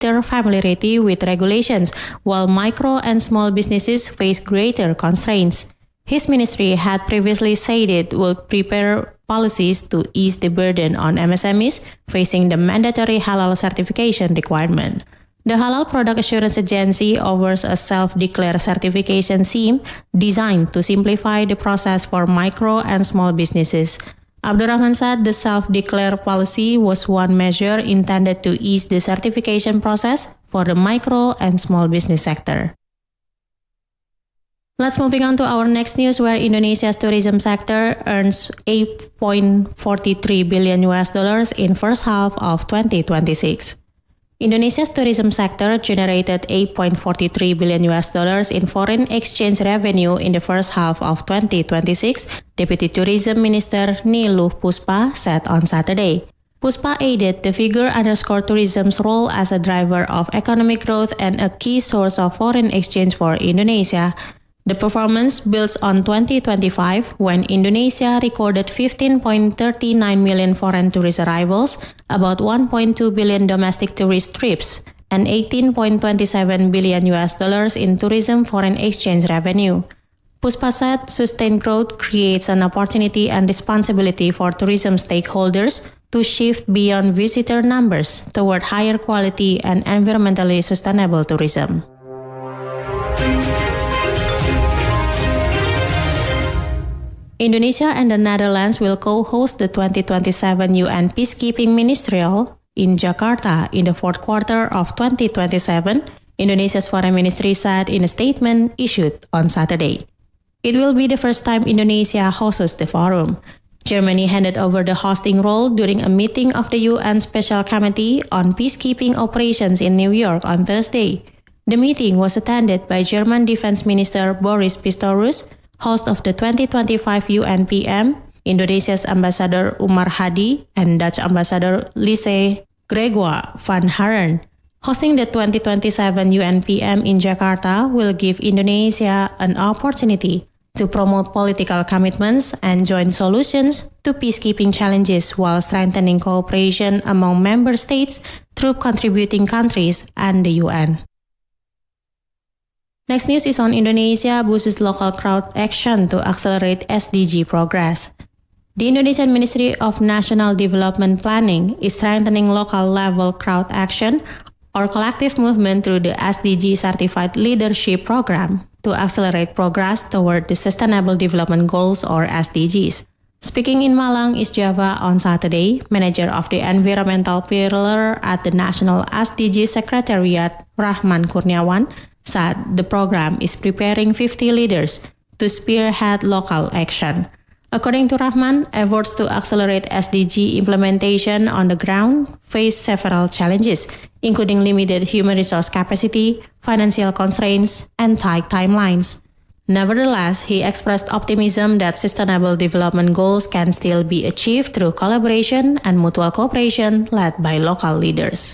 greater familiarity with regulations, while micro and small businesses face greater constraints. His ministry had previously said it would prepare policies to ease the burden on MSMEs facing the mandatory halal certification requirement. The Halal Product Assurance Agency offers a self-declare certification scheme designed to simplify the process for micro and small businesses. Abdurrahman said the self-declare policy was one measure intended to ease the certification process for the micro and small business sector. Let's moving on to our next news, where Indonesia's tourism sector earns $8.43 billion in first half of 2026. Indonesia's tourism sector generated $8.43 billion in foreign exchange revenue in the first half of 2026, Deputy Tourism Minister Niluh Puspa said on Saturday. Puspa added the figure underscored tourism's role as a driver of economic growth and a key source of foreign exchange for Indonesia. The performance builds on 2025, when Indonesia recorded 15.39 million foreign tourist arrivals, about $1.2 billion domestic tourist trips, and $18.27 billion in tourism foreign exchange revenue. Puspa said sustained growth creates an opportunity and responsibility for tourism stakeholders to shift beyond visitor numbers toward higher quality and environmentally sustainable tourism. Indonesia and the Netherlands will co-host the 2027 UN Peacekeeping Ministerial in Jakarta in the fourth quarter of 2027, Indonesia's foreign ministry said in a statement issued on Saturday. It will be the first time Indonesia hosts the forum. Germany handed over the hosting role during a meeting of the UN Special Committee on Peacekeeping Operations in New York on Thursday. The meeting was attended by German Defense Minister Boris Pistorius, host of the 2025 UNPM, Indonesia's Ambassador Umar Hadi, and Dutch Ambassador Lise Gregoire van Haren. Hosting the 2027 UNPM in Jakarta will give Indonesia an opportunity to promote political commitments and joint solutions to peacekeeping challenges while strengthening cooperation among member states through contributing countries and the UN. Next news is on Indonesia boosts local crowd action to accelerate SDG progress. The Indonesian Ministry of National Development Planning is strengthening local-level crowd action or collective movement through the SDG Certified Leadership Program to accelerate progress toward the Sustainable Development Goals or SDGs. Speaking in Malang, East Java on Saturday, manager of the environmental pillar at the National SDG Secretariat, Rahman Kurniawan, said the program is preparing 50 leaders to spearhead local action. According to Rahman, efforts to accelerate SDG implementation on the ground face several challenges, including limited human resource capacity, financial constraints, and tight timelines. Nevertheless, he expressed optimism that sustainable development goals can still be achieved through collaboration and mutual cooperation led by local leaders.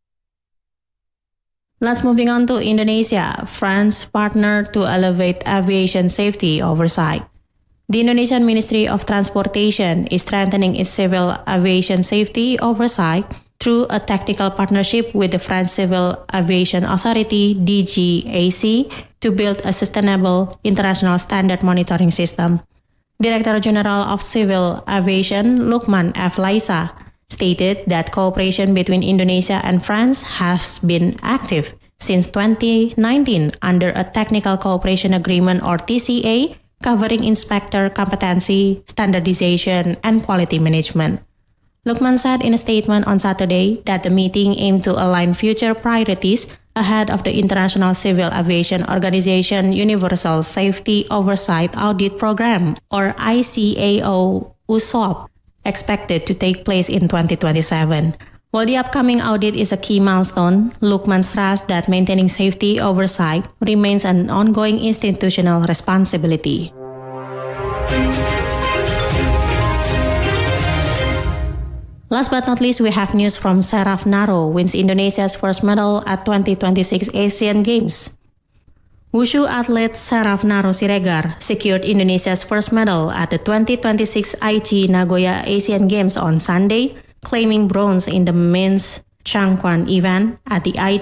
Let's moving on to Indonesia. France partnered to elevate aviation safety oversight. The Indonesian Ministry of Transportation is strengthening its civil aviation safety oversight through a tactical partnership with the French Civil Aviation Authority DGAC to build a sustainable international standard monitoring system. Director General of Civil Aviation Lukman F. Laisa stated that cooperation between Indonesia and France has been active since 2019 under a Technical Cooperation Agreement or TCA covering inspector competency, standardization, and quality management. Lukman said in a statement on Saturday that the meeting aimed to align future priorities ahead of the International Civil Aviation Organization Universal Safety Oversight Audit Program, or ICAO USOP, expected to take place in 2027. While the upcoming audit is a key milestone, Lukman stressed that maintaining safety oversight remains an ongoing institutional responsibility. Last but not least, we have news from Seraf Naro wins Indonesia's first medal at 2026 Asian Games. Wushu athlete Seraf Naro Siregar secured Indonesia's first medal at the 2026 Aichi Nagoya Asian Games on Sunday, claiming bronze in the men's Changquan event at the